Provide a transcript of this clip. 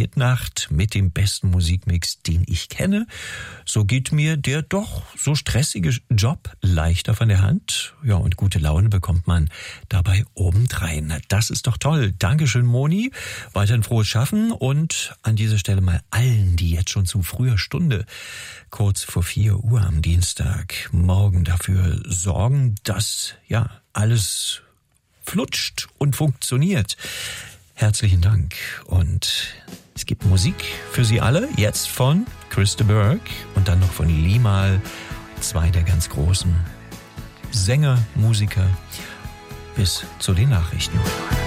Hitnacht mit dem besten Musikmix, den ich kenne. So geht mir der doch so stressige Job leichter von der Hand. Ja, und gute Laune bekommt man dabei obendrein. Das ist doch toll. Dankeschön, Moni. Weiterhin frohes Schaffen und an dieser Stelle mal allen, die jetzt schon zu früher Stunde, kurz vor 4 Uhr am Dienstag, morgen dafür sorgen, dass ja alles flutscht und funktioniert. Herzlichen Dank und es gibt Musik für Sie alle, jetzt von Chris de Burgh und dann noch von Limahl, 2 der ganz großen Sänger, Musiker, bis zu den Nachrichten.